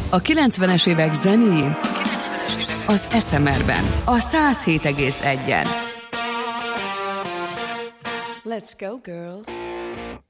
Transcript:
A 90-es évek zenéjén az SMR-ben, a 107,1-en. Let's go, girls.